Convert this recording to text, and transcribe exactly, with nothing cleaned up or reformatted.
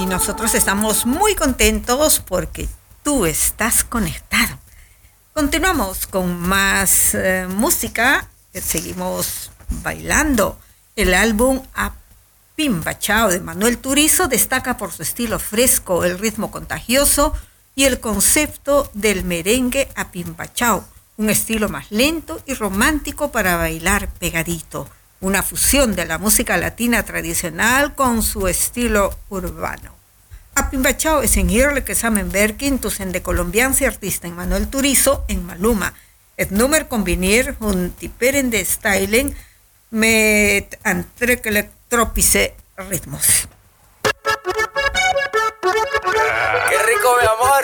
Nosotros estamos muy contentos porque tú estás conectado. Continuamos con más eh, música. Seguimos bailando. El álbum Apimbachao de Manuel Turizo destaca por su estilo fresco, el ritmo contagioso y el concepto del merengue apimbachao, un estilo más lento y romántico para bailar pegadito, una fusión de la música latina tradicional con su estilo urbano. Apimbachao es en Hirle que samen Berkin, tusen de colombianse artista en Manuel Turizo en Maluma. El número combinir un tiperen de styling met entre electropice ritmos.